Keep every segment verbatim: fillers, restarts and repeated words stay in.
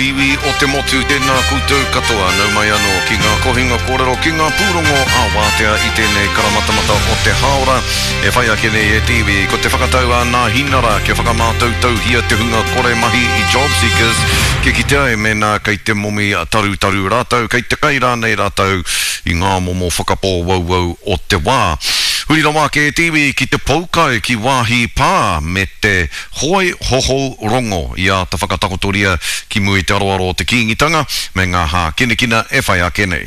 iwi o te motu tēnā koutou katoa nau mai anō ki ngā kohinga kōrero ki ngā pūrongo a wātea i tēnei karamatamata o te haora e whai ake nei e tiwi ko te whakatau a nā hinara ke whakamātautau hia te hunga kore mahi i Job Seekers ke kitea e mena kei te momi taru taru rātau kei te kai rānei rātau i ngā momo whakapō wau wau o te wā. Huri rawa ke e tiwi ki te poukai ki wāhi pā me te hoi hoho rongo i a ta whakatakotoria ki mui te aroaro o te kīngitanga me ngā hā kinekina e whai ake nei.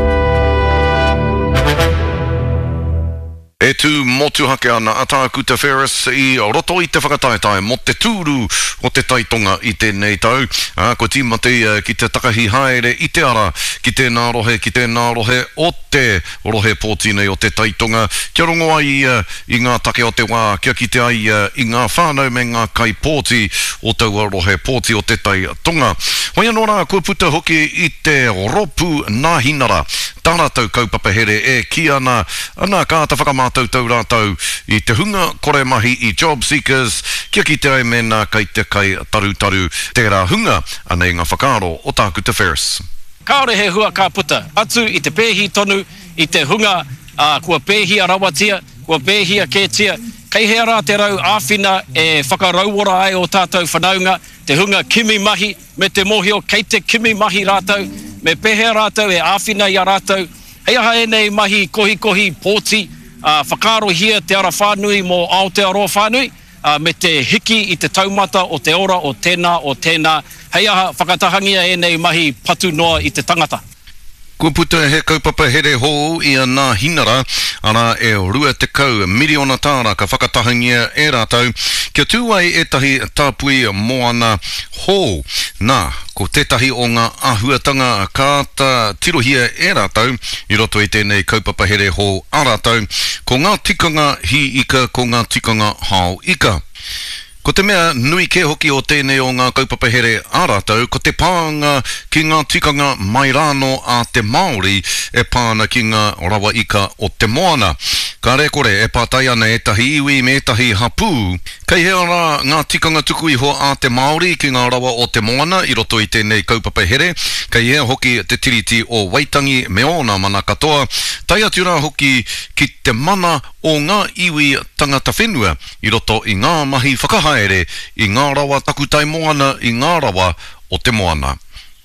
E tū motu hake ana a Tākuta Ferris i roto i te whakataetai mo te tūru o te taitonga i tēnei tau. A, ko tīmati uh, ki te takahi haere i te ara ki tēnā rohe, ki tēnā rohe o te rohe pōtine o te taitonga. Kia rongo ai uh, i ngā take o te wā, kia ki te ai uh, i ngā whānau me ngā kai pōti o taua rohe pōti o te taitonga. Hoi anō rā, kua puta hoki i te ropu nā hinara. Tā rātau kaupapa here e ki ana, ana kā ta whakamātau tau rātau i te hunga kore mahi i Job Seekers, kia ki te ai mena kei te kai taru taru tērā hunga, anei ngā whakaaro o Tākuta Ferris. Kāore he hua kā puta, atu i te pēhi tonu, i te hunga, uh, kua pēhia rawatia, kua pēhia kētia, kei hea rā te rau āwhina e whakarauora ai o tātou whanaunga, te hunga kimi mahi, me te mohio kei te kimi mahi rātau, me pehea rātau e āwhina i a rātau, hei aha e nei mahi kohi kohi pōti, uh, whakaro hia te ara whānui mō Aotearoa whānui, uh, me te hiki i te taumata o te ora o tēnā o tēnā, hei aha whakatahangia e nei mahi patu noa i te tangata. Kua puta he kaupapa here hou i a nā hinara, ana e rua te kau miriona tāra ka whakatahangia e rātau, kia tūai e tahi tāpui moana hou. Nā, ko tētahi o ngā ahuatanga kāta tirohia e rātau, i roto i tēnei kaupapa here hou a rātau, ko ngā tikanga hi ika, ko ngā tikanga hao ika. Ko te mea nui ke hoki o tēnei o ngā kaupapa here a rātau, ko te pānga ki ngā tikanga mai rāno a te Māori e pāna ki ngā rawa ika o te moana. Ka rekore e pātai ana e tahi iwi me tahi hapū, kei hea rā ngā tikanga tuku iho a te Māori ki ngā rawa o te moana i roto i tēnei kaupapa here, kei hea hoki te tiriti o Waitangi me ona mana katoa, tai atu rā hoki ki te mana o ngā iwi tangata whenua i roto i ngā mahi whakahaere i ngā rawa takutai moana i ngā rawa o te moana.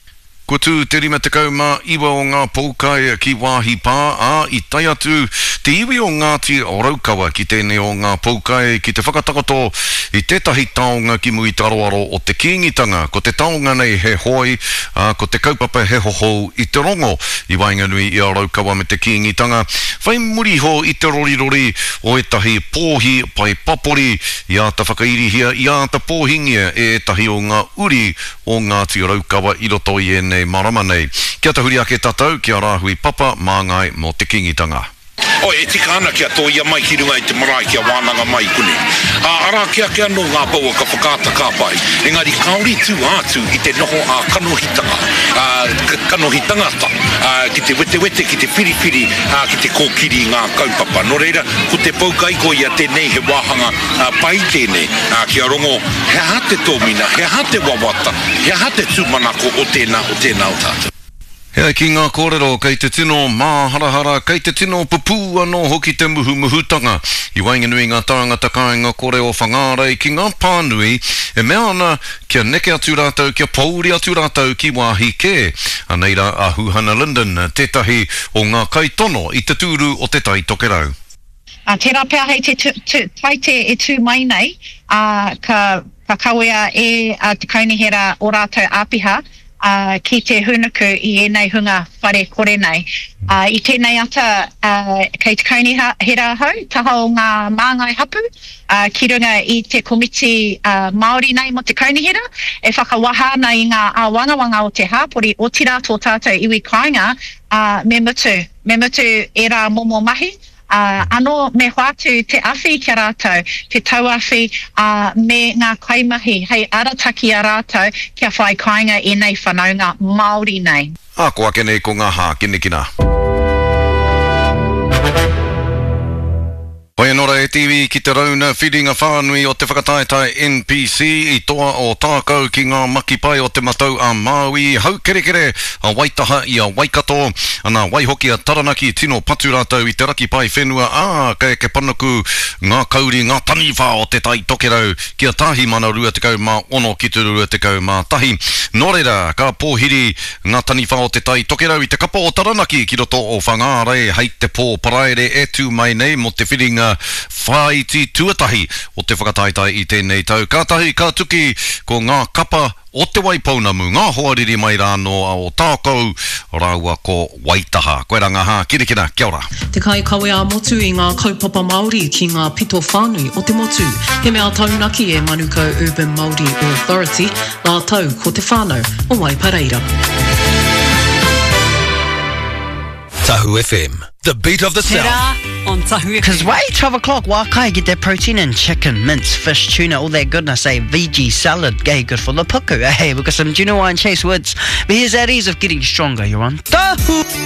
Ko tū te rima te kauma iwa o ngā poukai ki wāhi pā, a i tai atu te iwi o Ngāti o Raukawa ki tēnei o ngā poukai ki te whakatakoto i tētahi taonga ki mui taroaro o te kīngitanga, ko te taonga nei he hoi, a, ko te kaupapa he hoho i te rongo i Wainganui i a Raukawa me te kīngitanga. Whai muri ho i te rorirori o etahi pōhi pai papori i a ta whakairihia i a ta pōhingia e etahi o ngā uri o Ngāti o Raukawa i roto i ene marama nei. Kia tahuri ake tatau, kia rāhui papa māngai mō te kingitanga. O e tika ana kia tō ia mai ki runga i te marae kia wānanga mai kune. A ara kia kia no ngā paua ka whakāta kāpai. Engari kauri tū ātū i te noho a kanohitanga. A kanohitanga ta. A ki te wete wete, ki te whiriwhiri, a ki te kōkiri ngā kaupapa. No reira, ko te paukai ko ia tēnei he wāhanga a pai tēnei. A kia rongo, he hate tōmina, he hate wawata, he hate tūmanako o tēnā o tēnā o tātou. Hea ki ngā kōrero, kei te tino māharahara, kei te tino pupu anō hoki te muhu muhutanga. I Wainganui ngā tāngata kāinga kore o whangārei ki ngā pānui, e mea ana kia neke atu rātau, kia pauri atu rātau ki wāhi kē. Aneira a Huhana Linden, tētahi o ngā kaitono i te tūru o te tai tokerau. Uh, tērā pēr hei te taite e tū mai nei, uh, ka whakawea e uh, te kaunihera o rātau āpiha, Uh, ki te hunuku i enei hunga whare kore nei. Uh, I tēnei ata uh, kei te kaunihera hau, taha o ngā māngai hapu, uh, ki runga i te komiti uh, Māori nei mo te kaunihera, e whakawahana i ngā āwangawanga o te hāpori o tira tō tātou iwi kāinga, uh, me mutu, me mutu e rā momo mahi, Uh, ano me hoatu te awhi ki a rātou, te tauawhi uh, me ngā kaimahi, hei arataki a rātou kia whai kāinga e nei whanaunga Māori nei. A ko ake nei ko ngā hā kinekina. Hoi anora e T V ki te rauna whiringa whānui o te whakataetai N P C i toa o tākau ki ngā makipai o te matau a Maui. Hau kere kere a Waitaha i a Waikato. Ana Waihoki a Taranaki tino patu rātou i te raki pai whenua. Ā, kei ke panaku ngā kauri, ngā taniwha o te tai tokerau ki a tahi mana rua te kau mā ono ki te rua te kau mā tahi. Nō reira, ka pōhiri ngā taniwha o te tai tokerau i te kapa o Taranaki ki roto o whangārei hei te pō paraere e tū mai nei mo te whiringa whaiti tuatahi o te whakataitai i tēnei tau. Ka tahi, ka tuki ko ngā kapa o te Waipounamu, ngā hoariri mai rāno o tākau rāua ko Waitaha. Koe ranga hā, kirikina, kia ora. Te kai kawe a motu i ngā kaupapa Māori ki ngā pito whānui o te motu. He mea taunaki e Manukau Urban Māori Authority, ngā tau ko te whānau o Waipareira. Tahu F M, the beat of the South. On Tahu F M. Because wait, twelve o'clock, wakai, get that protein in chicken, mince, fish, tuna, all that goodness, eh? Veggie salad, gay, good for the puku. Hey, we've got some Juno and Chase Woods. But here's that ease of getting stronger, you're on Tahu.